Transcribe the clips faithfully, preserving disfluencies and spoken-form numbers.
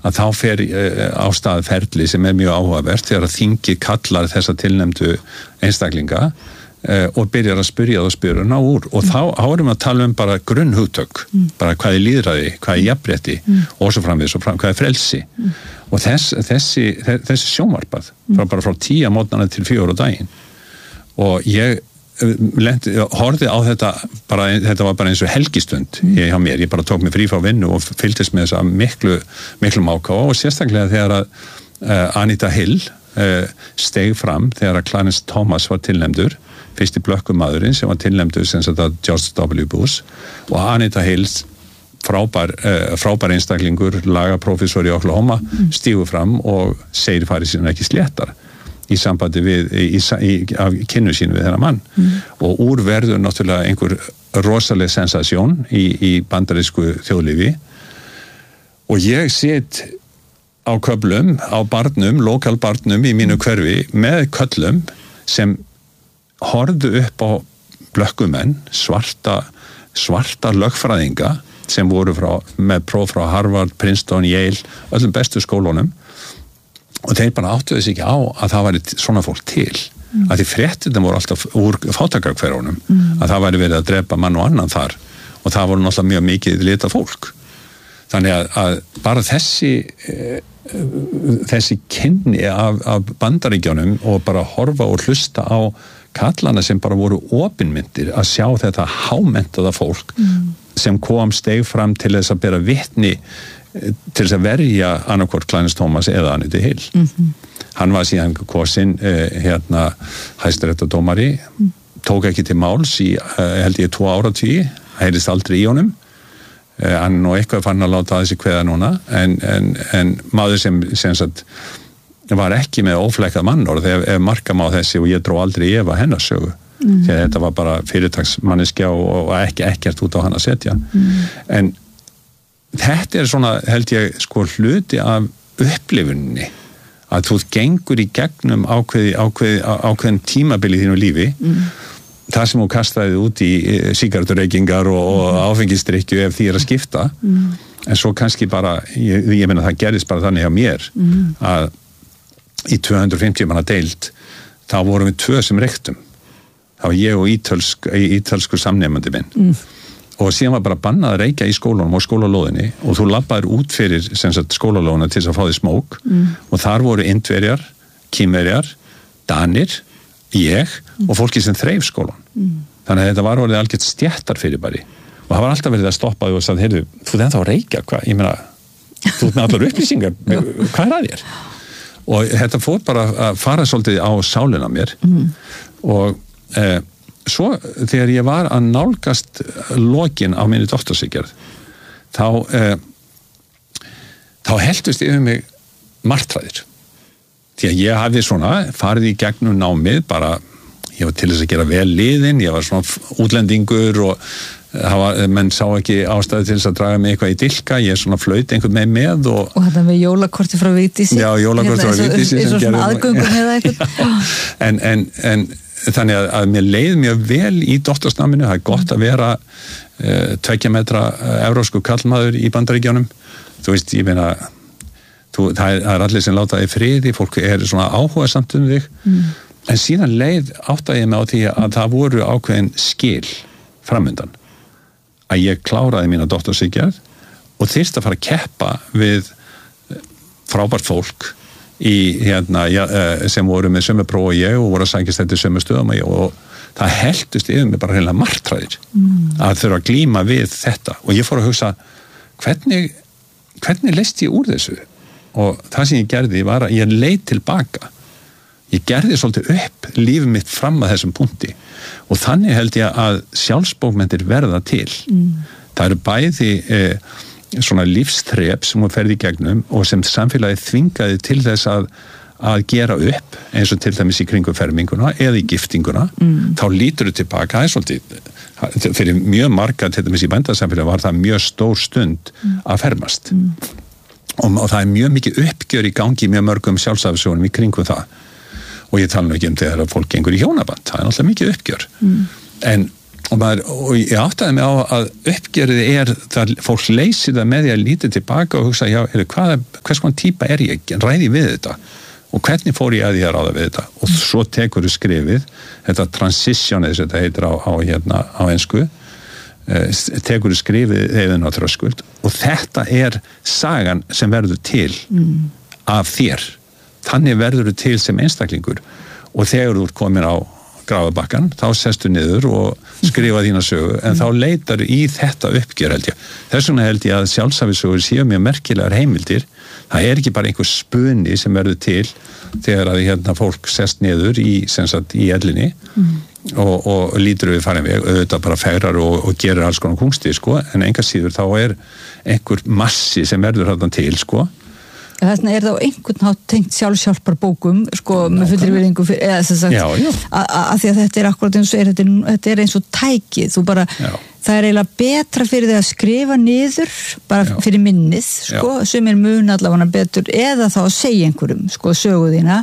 að þá fer á stað ferli sem er mjög áhugavert þegar að þingið kallar þessa tilnefndu einstaklinga og byrjar að spyrja það og spyrja ná úr og þá árum að tala um bara grunnhugtök mm. bara hvað er lýðræði, hvað er jafnrétti mm. og svo framvegis og fram, hvað er frelsi mm. og þess, þessi, þessi sjónvarpað mm. frá, bara frá tíu mótnana til fjögur á daginn og ég lendi, horfði á þetta bara, þetta var bara eins og helgistund mm. ég, hjá mér, ég bara tók mig frí frá vinnu og fylgdist með þessa miklu, miklu mákáa og sérstaklega þegar að uh, Anita Hill uh, steig fram þegar að Clarence Thomas var tilnefndur fyrsti blökkumadurinn sem var tilnefndur sem sagt að George W. Bush og Anita Hill frábær, uh, frábær einstaklingur lagaprófessor í Oklahoma mm. stígur fram og segir farið síðan ekki sléttar í sambandi við í, í, í, af kynnu sínu við þennan mann mm. og úr verður náttúrulega einhver rosaleg sensasjón í, í bandarísku þjóðlífi og ég set á köflum, á barnum lokal barnum í mínu hverfi með köllum sem horfðu upp á blökkumenn, svarta, svarta lögfræðinga sem voru frá, með próf frá Harvard, Princeton, Yale, öllum bestu skólunum og þeir bara áttuðu sig ekki á að það væri svona fólk til. Mm. Að því fréttirnir voru alltaf úr fátækrahverfunum, mm. að það væri verið að drepa mann og annan þar og það voru náttúrulega mjög mikið litað fólk. Þannig að, að bara þessi, e, þessi kynni af, af bandaríkjunum og bara horfa og hlusta á kallana sem bara voru opinmyndir að sjá þetta hámenntaða fólk mm. sem kom steig fram til þess að bera vitni til þess að verja annarkvort Clarence Thomas eða Anita Hill. Mm-hmm. Hann var síðan kosinn eh, hérna hæstaréttardómari, mm. tók ekki til máls í eh, held ég tvo áratugi, heyrðist aldrei í honum. Eh, hann og eitthvað fann að láta þessi kveða núna, en, en, en maður sem, sem sagt, var ekki með óflekkað mannorð ef, ef marka má þessi og ég dró aldrei efa hennar sögu. Mm. Þegar þetta var bara fyrirtagsmanneskja og, og ekki ekkert út á hann að setja. Mm. En þetta er svona, held ég, sko hluti af upplifunni að þú gengur í gegnum ákveði, ákveði, ákveðin tímabili í þínu lífi mm. það sem þú kastaði út í sígarettureykingar og, og mm. áfengisdrykkju ef því er að skipta mm. en svo kannski bara, ég, ég meina það gerðist bara þannig hjá mér mm. að í tvö hundruð og fimmtíu manna deild þá vorum við tvö sem reyktum þá var ég og ítölsk, ítölsku samnemandi minn mm. og síðan var bara bannað að reykja í skólanum og skólalóðinni og þú labbaðir út fyrir sem sagt skólalóðina til þess að fá því smók mm. og þar voru Indverjar, Kínverjar, Danir, ég mm. og fólki sem þreif skólan mm. þannig að þetta var orðið algjört stjættar fyrir bari og það var alltaf verið að stoppa og sagði, heyrðu, þú er ennþá að reykja, hvað, ég meina þú ert með allar upplýsingar, hvað er að þér? Og þetta fór bara að fara svolítið á sálina mér mm. og eh, svo þegar ég var að nálgast lokin á minni doktorsritgerð þá eh, þá heltust yfir mig martræðir því að ég hafði svona farið í gegnum námið bara, ég var til þess að gera vel liðin, ég var svona útlendingur og Var, menn sá ekki ástæði til þess að draga mig eitthvað í dilka, ég er svona flaut einhvern með með og, og þetta með jólakorti frá Vigdísi já, jólakorti frá Vigdísi eins og svona aðgöngum eða eitthvað en, en, en þannig að, að mér leið mjög vel í doktorsnáminu, það er gott að vera uh, tveggja metra evrósku kallmaður í Bandaríkjunum þú veist, ég meina þú, það, er, það er allir sem láta þig friði, fólk er svona áhuga samt um þig mm. en síðan leið áttaði ég mig á því að það voru ákveðin skil framundan að ég kláraði mína doktorsritgerð og þyrst að fara að keppa við frábært fólk í, hérna, ja, sem voru með sömu próf og ég og voru að sækist þetta sömu stöðum og, og það heldust yfir mig bara heila martræðir mm. að þurfa að glíma við þetta og ég fór að hugsa hvernig, hvernig leist ég úr þessu og það sem ég gerði var að ég leit tilbaka ég gerði svolítið upp lífið mitt fram að þessum punkti og þannig held ég að sjálfsbókmenntir verða til. Mm. Það eru bæði eh, svona lífsþrep sem hún ferði í gegnum og sem samfélagið þvingaði til þess að, að gera upp eins og til dæmis í kringum ferminguna eða í giftinguna. Mm. Þá lítur þú tilbaka, það er svolítið, fyrir mjög marga til dæmis í bændasamfélagið var það mjög stór stund mm. að fermast. Mm. Og, og það er mjög mikið uppgjör í gangi í mjög mörgum sjálfsafsjónum í kringum það. Og ég tala nú ekki um þegar að fólk gengur í hjónaband, það er náttúrulega mikið uppgjör. Mm. En og, maður, og ég áttaði mig á að uppgerði er það fólk leysir það með því að líti tilbaka og hugsa, já, er, hvað, hvers konar típa er ég, ræði við þetta og hvernig fór ég að ég að ráða við þetta og svo tekur þú skrifið þetta transition, þess að þetta heitir á, á, hérna, á ensku tekur þú skrifið heiðin á þröskuld og þetta er sagan sem verður til mm. af þér þannig verður þú til sem einstaklingur og þegar þú ert komin á grafabakkan, þá sestu niður og skrifa þína sögu, en mm. þá leitar í þetta uppgjör held ég. Þess vegna held ég að sjálfsæfisögur séu mjög merkilegar heimildir. Það er ekki bara einhver spuni sem verður til þegar að hérna fólk sest niður í, sem sagt, í ellinni mm. og, og lítur við farin veg, auðvitað bara fegrar og, og gerir alls konar kúnsti, sko, en enga síður þá er einhver massi sem verður þarna til, sko. Þess vegna er það á einhvern hátt tengt sjálfsjálfar bókum, sko, Ná, með fullri virðingu fyrir, eða þess að, að því að þetta er akkurat eins og er, þetta er, þetta er eins og tækið, þú bara, já. Það er eiginlega betra fyrir þig að skrifa niður, bara já. Fyrir minnið, sko, já. Sem er mun allavega betur, eða þá að segja einhverjum, sko, sögu þína,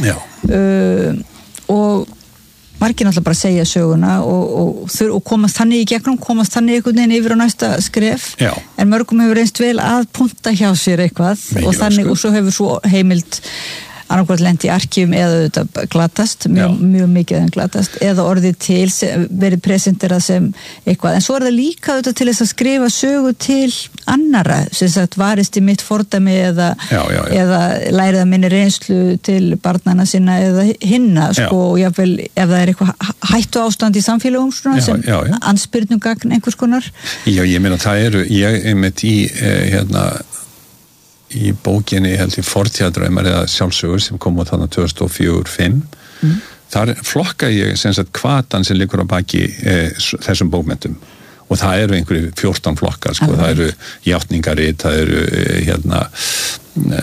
uh, og margir náttúrulega bara segja söguna og, og, og komast þannig í gegnum, komast þannig einhvern veginn yfir á næsta skref Já. En mörgum hefur reynst vel að punta hjá sér eitthvað Mikið og þannig sko. Og svo hefur svo heimild annarkvæmt lent í arkífum eða þetta glatast, mjög, mjög mikið en glatast, eða orðið til sem, verið presenterað sem eitthvað, en svo er það líka þetta til þess að skrifa sögu til annara, sem sagt varist í mitt fordæmi eða, já, já, já. eða lærið að minni reynslu til barnana sinna eða hinna, sko, og jáfnvel ef það er eitthvað hættu ástand í samfélagum svona, já, sem já, já. Andspyrnugagn einhvers konar. Já, ég meina það eru, ég er mitt í eh, hérna í bókinni held ég fortíðadraumar eða sjálfsögur sem kom út þarna tvö þúsund og fjögur til fimm mm. þar flokka ég sem sagt hvatan sem liggur á baki e, þessum bókmenntum og það eru einhverju fjórtán flokkar sko, mm. það eru játningarit, það eru e, hérna e,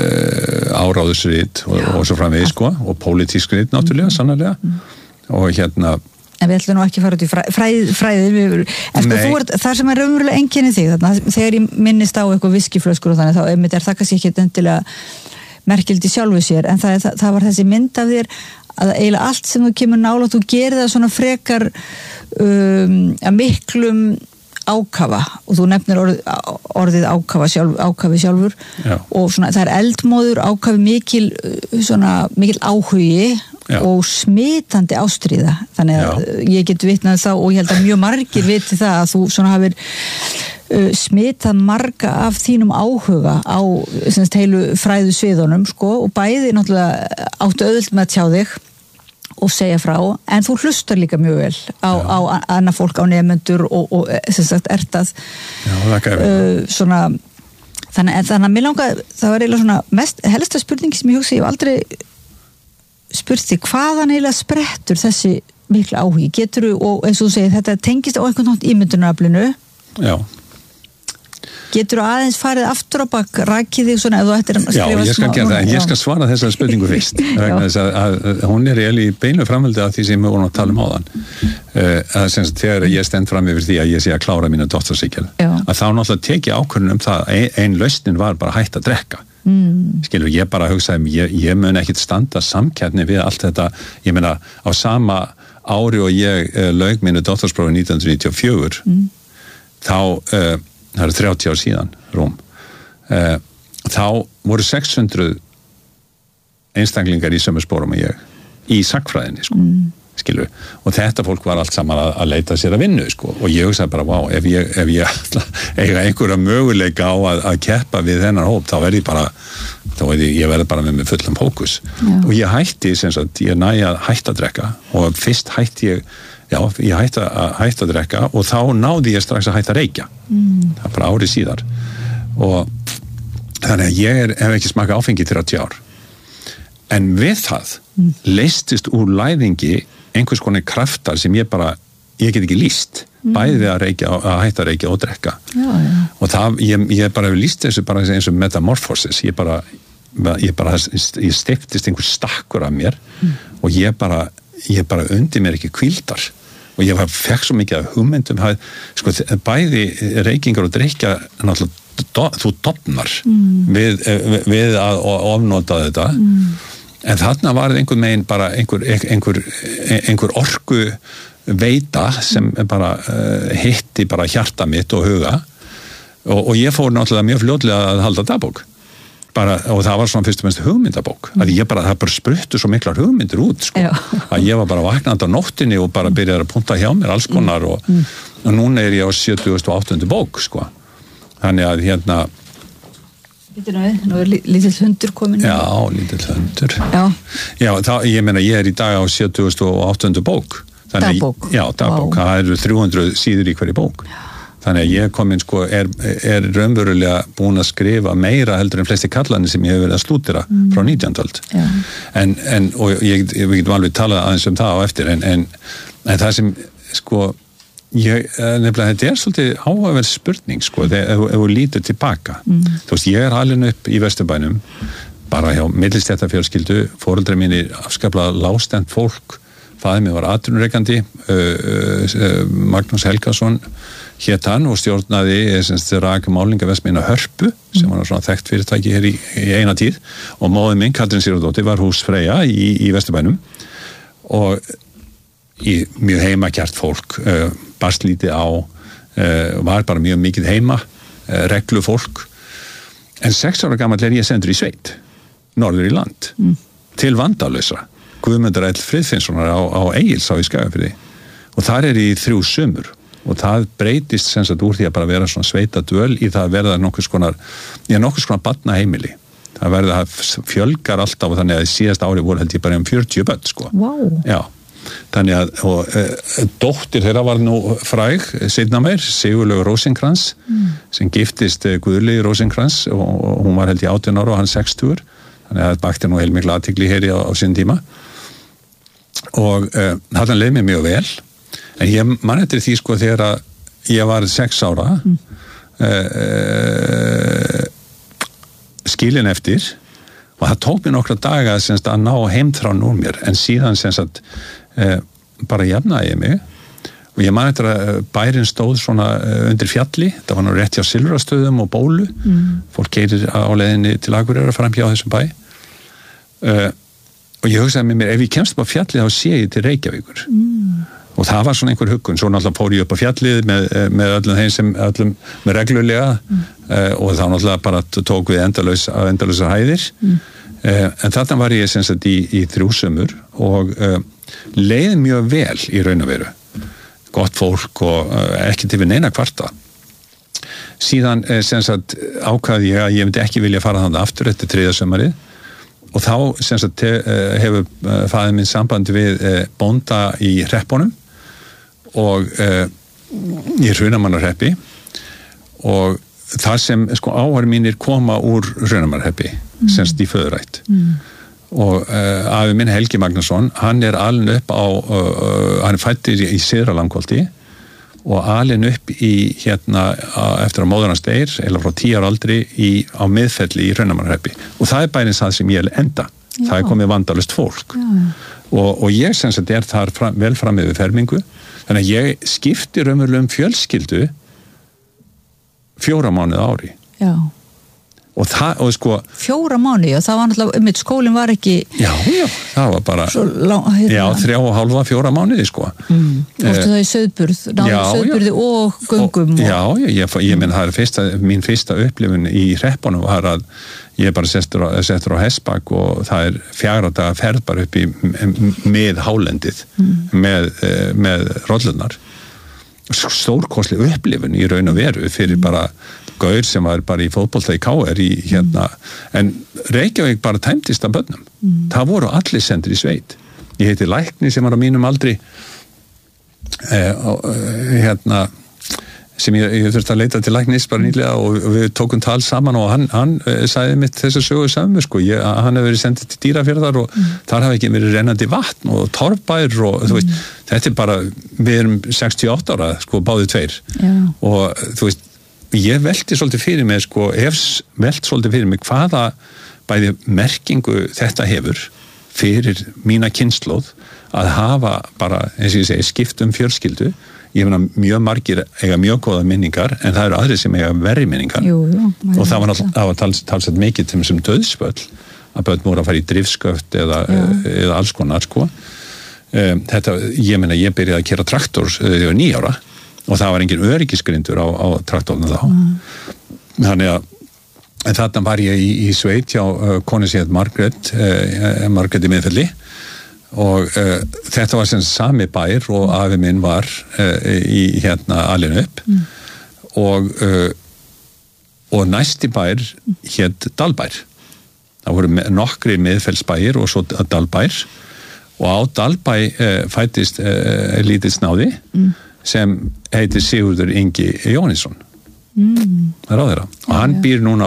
áráðusrit og, og svo framvegis sko og pólitískrit náttúrulega, mm. sannarlega mm. og hérna En við ætlum nú ekki að fara út í fræðið, fræðið en sko þú ert, það sem er raunverulega einkenni þig þarna, þegar ég minnist á eitthvað viskiflöskur og þannig, þá einmitt er það kannski ekki endilega merkildi sjálfu sér, en það, það, það var þessi mynd af þér að eiginlega allt sem þú kemur nálægt, þú gerir það svona frekar um, að miklum ákafa og þú nefnir orð, orðið ákafa sjálf, ákafi sjálfur Já. Og svona það er eldmóður, ákafi mikil svona mikil áhugi Já. Og smitandi ástríða þannig að Já. Ég get vitnað þá og ég held að mjög margir viti það að þú svona hafir uh, smitað marga af þínum áhuga á semst, heilu fræðu sviðunum sko, og bæði náttúrulega áttu auðvelt með að tjá þig og segja frá, en þú hlustar líka mjög vel á, á annað fólk, á nemendur og, og sem sagt ertað uh, svona þannig, þannig að mér langa, það var eiginlega svona mest helsta spurningi sem ég hugsi, ég hef aldrei spurt þig, hvaðan eiginlega sprettur þessi miklu áhugi, getur þú, og eins og þú segir, þetta tengist á einhvern nátt ímyndunaraflinu Já Getur þú aðeins farið aftur á bak, rakið þig svona ef þú ættir að skrifa Já, ég skal gera það, en ég skal svara þessari spurningu fyrst vegna þess að, að hún er eiginlega í beinu framhaldi af því sem við vorum að tala um áðan uh, að sem sagt, þegar ég stend fram yfir því að ég sé að klára mína doktorsríkjal að þá náttúrulega teki ákvörðun um það ein, ein lausnin var bara hætt að drekka mm. skilur, ég bara hugsaði ég, ég mun ekkit standa samkeppni við allt þetta, ég meina á sama ári og ég uh, lauk mínu doktorsprófi nítján hundruð níutíu og fjögur mm. þá uh, það eru þrjátíu ár síðan, rúm uh, þá voru sex hundruð einstaklingar í sömu spórum og ég í sagnfræðinni, sko mm. skilur, og þetta fólk var allt saman að, að leita sér að vinnu, sko, og ég hugsaði bara, wow, ef ég, ef ég eiga einhverja möguleika á að, að keppa við þennan hóp, þá verði ég bara þá verði ég verði bara með mig fullum fókus Já. Og ég hætti, sem sagt, ég næði að hætta að drekka og fyrst hætti ég Já, ég hætti að, hætti að drekka og þá náði ég strax að hætta að reykja. Mm. Það er bara árið síðar. Og þannig að ég er, hef ekki smakað áfengi þrjátíu ár. En við það mm. leystist úr læðingi einhvers konar kraftar sem ég bara, ég get ekki lýst. Mm. Bæði að reykja, að hætta að reykja og drekka. Já, já. Og það, ég, ég bara hef lýst þessu bara eins og metamorphosis. Ég bara, ég bara, ég steyptist einhver stakkur af mér mm. og ég bara, ég bara undi mér ekki hvíldar. Og ég fekk svo mikið af hugmyndum sko, bæði reykingar og dreykja náttúrulega, do, þú dofnar mm. við, við að ofnota þetta mm. en þarna var einhver megin bara einhver, einhver, einhver orku veita sem bara uh, hitti bara hjarta mitt og huga og, og ég fór náttúrulega mjög fljótlega að halda dagbók bara, og það var svona fyrst og fremst hugmyndabók mm. að ég bara, það bara spruttu svo miklar hugmyndir út sko, að ég var bara vaknandi á nóttinni og bara byrjaði að punta hjá mér alls konar og, mm. og núna er ég á sjötugasta og áttundu bók sko, þannig að hérna nú er lítill hundur komin já, lítill hundur já, já það, ég meina ég er í dag á sjötugasta og áttundu bók þannig, dagbók, já, dagbók, wow. Það eru þrjú hundruð síður í hverju bók já. Þannig að ég komin sko er, er raunverulega búin að skrifa meira heldur en flesti kallanir sem ég hef verið að slútira mm. frá nítjándu öld en, en, og ég, ég getum alveg talað aðeins um það á eftir en, en, en það sem sko ég, nefnilega þetta er svolítið áhugaverð spurning sko, þegar ef þú lítur tilbaka mm. þú veist, ég er alin upp í Vesturbænum bara hjá millistéttarfjölskyldu foreldrar mínir afskaplega lágstend fólk, faðir mér var atvinnurekandi uh, uh, Magnús Helgason hét hann og stjórnaði Raka Málingaverksmiðjuna Hörpu sem var svona þekkt fyrirtæki hér í, í eina tíð og móðir minn, Katrín Sigurðardóttir, var húsfreyja í, í Vesturbænum og í mjög heimakjart fólk uh, barst lítið á uh, var bara mjög mikið heima uh, reglu fólk en sex ára gamall er ég sendur í sveit norður í land mm. til vandalausra Guðmundur L. Friðfinnssonar á, á Egils á í Skagafirði og þar er í þrjú sumur og það breytist sem sagt úr því að bara vera svona sveita dvöl í það að verða nokkurs konar já, nokkurs konar barnaheimili það verða að fjölgar alltaf og þannig að síðast ári voru held ég bara um fjörutíu börn sko wow. já, þannig að og, e, dóttir þeirra var nú fræg seinna meir, Sigurlaug Rósinkrans mm. sem giftist Guðlaugi Rósinkrans og, og hún var held ég átján ára og hann sextugur þannig að það bakti nú heilmikla athygli hér á, á sín tíma og e, hann leið mér mjög vel en ég man eftir því sko þegar að ég var sex ára mm. uh, skilin eftir og það tók mér nokkra daga semst, að ná heimþrán úr mér en síðan semst, uh, bara jafnaði ég mig og ég man eftir að bærin stóð svona undir fjalli það var nú rétt hjá Silfrastöðum og Bólu mm. fólk keyrir á leiðinni til Akureyrar fram hjá þessum bæ uh, og ég hugsaði með mér ef ég kemst upp á fjalli þá sé ég til Reykjavíkur mm. og það var svona einhver huggun, svo náttúrulega fór ég upp á fjallið með, með öllum þeim sem öllum með reglulega mm. uh, og þá náttúrulega bara tók við endalaus á endalausar hæðir mm. uh, en þarna var ég sem sagt í, í þrjú sumur og uh, leið mjög vel í raun og veru gott fólk og uh, ekki til við neina kvarta síðan uh, sem sagt ákvaði ég að ég myndi ekki vilja fara þannig aftur eftir þriðja sumarið og þá sem sagt uh, hefur uh, faðir minn sambandi við uh, bónda í hreppunum og uh, í Hrunamannarhreppi og þar sem sko áhverjum mínir koma úr Hrunamannarhreppi mm. semst í föðurætt mm. og uh, afi minn Helgi Magnússon hann er alin upp á uh, hann er fættur í, í Syðra-Langholti og alin upp í hérna eftir að móður hans deyr eða frá tíu ára aldri í, á miðfelli í Hrunamannarhreppi og það er bærins það sem ég enda Já. Það er komið vandalust fólk og, og ég sem sagt er þar fram, vel fram yfir fermingu þannig að ég skipti raunverulega um fjölskyldu fjóra mánuð ári Já. og það, og sko fjóra mánuði og það var náttúrulega, um skólinn var ekki já, já, það var bara lang, hérna. já, þrjá og hálfa, fjóra mánuði sko mm. Fórstu það í sauðburð náðu sauðburði og göngum og, já, já, ég, ég menn það er fyrsta, mín fyrsta upplifun í hreppunum var að ég bara settur á, settur á hestbak og það er fjagra daga ferð bara upp í með hálendið mm. með, með rollunar stórkostli upplifun í raun og veru fyrir mm. bara gaur sem var bara í fótbolta í K R í hérna, mm. en Reykjavík bara tæmtist af börnum mm. það voru allir sendir í sveit ég heiti Lækni sem var á mínum aldri eh, og, hérna sem ég, ég þurfti að leita til læknis bara nýlega og við tókum tal saman og hann, hann sagði mitt þess að sögu saman sko, ég, hann hefur verið sendið til Dýrafjarðar og mm. þar hafi ekki verið rennandi vatn og torfbær og mm. þú veist, þetta er bara við erum sextíu og átta ára sko, báðið tveir Já. Og þú veist, ég velti svolítið fyrir mig sko, hef velt svolítið fyrir mig hvaða bæði merkingu þetta hefur fyrir mína kynslóð að hafa bara, eins og ég segi, skipt um fjölskyldu ég finna mjög margir eiga mjög góða minningar en það eru aðri sem eiga verri minningar jú, jú, og það var, var tals, talsett mikið sem döðsvöll að börn voru að fara í drifsköft eða, eða alls konar sko um, þetta, ég meina, ég byrjaði að kera traktor þegar ég var níu ára og það var engin öryggisgrindur á, á traktorna þá mm. þannig að en þarna var ég í, í sveit hjá uh, konu séð Margrét uh, Margrét í Miðfelli og uh, þetta var sem sami bær og afi minn var uh, í hérna alinu upp mm. og uh, og næsti bær hét Dalbær. Það voru nokkri Miðfellsbæir og svo Dalbær og á Dalbæ uh, fættist uh, lítið snáði mm. sem heitir Sigurður Ingi Jóhannesson mm. það er á þeirra og hann býr núna